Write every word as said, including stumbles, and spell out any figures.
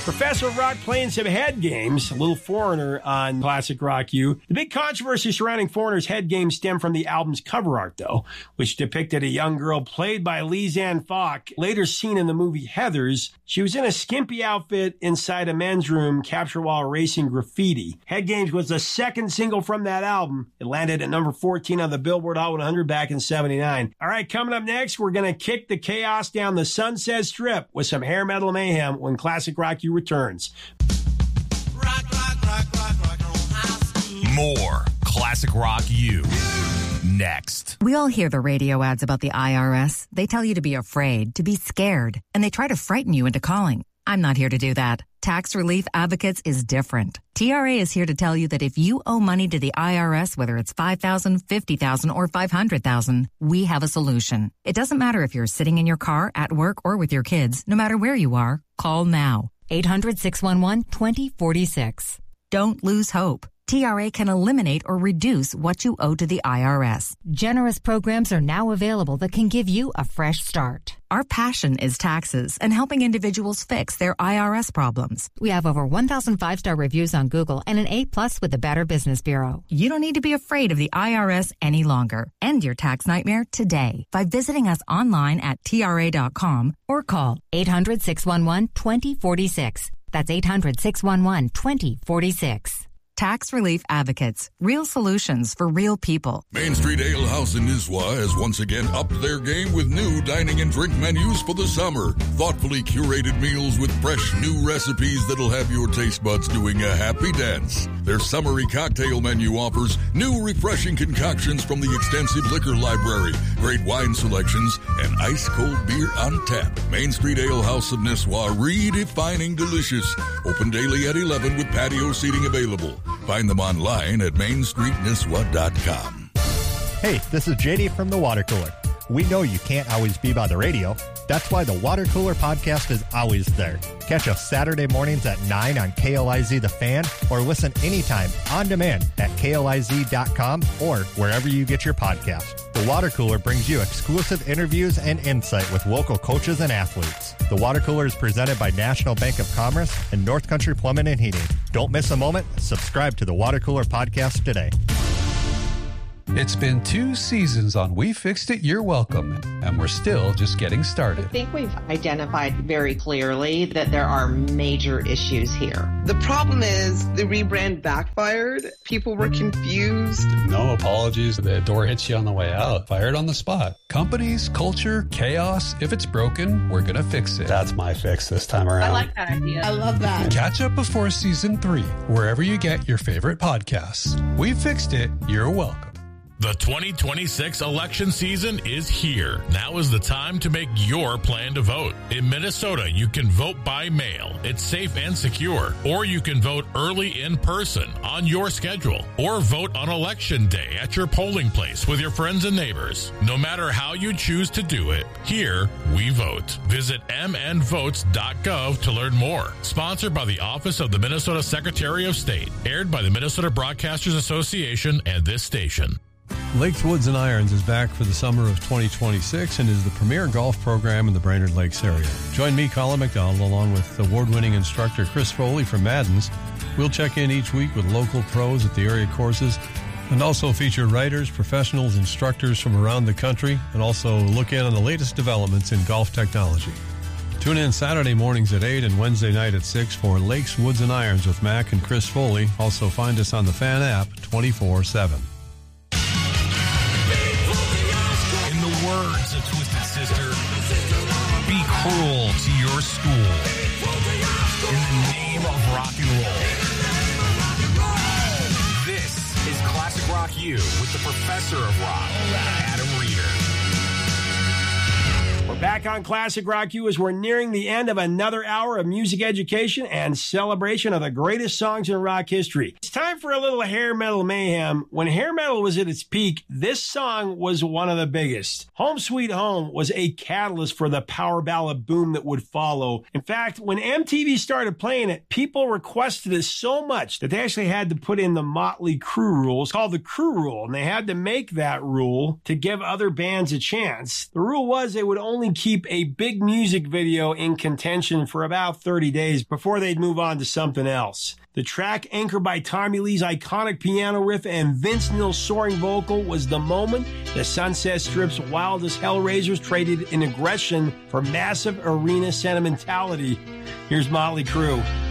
Professor of Rock playing some head games, a little Foreigner on Classic Rock U. The big controversy surrounding Foreigner's head games stemmed from the album's cover art, though, which depicted a young girl played by Lizanne Falk, later seen in the movie Heathers. She was in a skimpy outfit inside a men's room, captured while erasing graffiti. Head Games was the second single from that album. It landed at number fourteen on the Billboard Hot one hundred back in seventy-nine. All right, coming up next, we're going to kick the chaos down the Sunset Strip with some hair metal mayhem when Classic Rock U returns. Rock, rock, rock, rock, rock, roll high school. More Classic Rock U. Next. We all hear the radio ads about the I R S. They tell you to be afraid, to be scared, and they try to frighten you into calling. I'm not here to do that. Tax Relief Advocates is different. T R A is here to tell you that if you owe money to the I R S, whether it's five thousand dollars, fifty thousand dollars, or five hundred thousand dollars, we have a solution. It doesn't matter if you're sitting in your car, at work, or with your kids. No matter where you are, call now. eight hundred, six one one, two zero four six. Don't lose hope. T R A can eliminate or reduce what you owe to the I R S. Generous programs are now available that can give you a fresh start. Our passion is taxes and helping individuals fix their I R S problems. We have over one thousand five-star reviews on Google and an A plus with the Better Business Bureau. You don't need to be afraid of the I R S any longer. End your tax nightmare today by visiting us online at T R A dot com or call eight hundred, six one one, two zero four six. That's eight hundred, six one one, two zero four six. Tax Relief Advocates. Real solutions for real people. Main Street Ale House in Nisswa has once again upped their game with new dining and drink menus for the summer. Thoughtfully curated meals with fresh new recipes that'll have your taste buds doing a happy dance. Their summery cocktail menu offers new refreshing concoctions from the extensive liquor library, great wine selections, and ice-cold beer on tap. Main Street Ale House of Nisswa, redefining delicious. Open daily at eleven with patio seating available. Find them online at main street nisswa dot com. Hey, this is J D from The Water Cooler. We know you can't always be by the radio. That's why the Water Cooler podcast is always there. Catch us Saturday mornings at nine on K L I Z The Fan, or listen anytime on demand at K L I Z dot com or wherever you get your podcast. The Water Cooler brings you exclusive interviews and insight with local coaches and athletes. The Water Cooler is presented by National Bank of Commerce and North Country Plumbing and Heating. Don't miss a moment. Subscribe to the Water Cooler podcast today. It's been two seasons on We Fixed It, You're Welcome, and we're still just getting started. I think we've identified very clearly that there are major issues here. The problem is the rebrand backfired. People were confused. No apologies. The door hits you on the way out. Fired on the spot. Companies, culture, chaos. If it's broken, we're going to fix it. That's my fix this time around. I like that idea. I love that. Catch up before season three, wherever you get your favorite podcasts. We Fixed It, You're Welcome. The twenty twenty-six election season is here. Now is the time to make your plan to vote. In Minnesota, you can vote by mail. It's safe and secure. Or you can vote early in person on your schedule. Or vote on election day at your polling place with your friends and neighbors. No matter how you choose to do it, here we vote. Visit m n votes dot gov to learn more. Sponsored by the Office of the Minnesota Secretary of State. Aired by the Minnesota Broadcasters Association and this station. Lakes, Woods, and Irons is back for the summer of twenty twenty-six and is the premier golf program in the Brainerd Lakes area. Join me, Colin McDonald, along with award-winning instructor Chris Foley from Madden's. We'll check in each week with local pros at the area courses and also feature writers, professionals, instructors from around the country, and also look in on the latest developments in golf technology. Tune in Saturday mornings at eight and Wednesday night at six for Lakes, Woods, and Irons with Mac and Chris Foley. Also find us on the Fan app twenty-four seven. Words of Twisted Sister, be cruel to your school in the name of rock and roll. This is Classic Rock U with the Professor of Rock, Adam Reeder. We're back on Classic Rock U as we're nearing the end of another hour of music education and celebration of the greatest songs in rock history. It's time time for a little hair metal mayhem. When hair metal was at its peak, this song was one of the biggest. Home Sweet Home was a catalyst for the power ballad boom that would follow. In fact, when M T V started playing it, people requested it so much that they actually had to put in the Motley Crue rules called the Crue Rule, and they had to make that rule to give other bands a chance. The rule was they would only keep a big music video in contention for about thirty days before they'd move on to something else. The track, anchored by Tommy Lee's iconic piano riff and Vince Neil's soaring vocal, was the moment the Sunset Strip's wildest Hellraisers traded in aggression for massive arena sentimentality. Here's Motley Crue.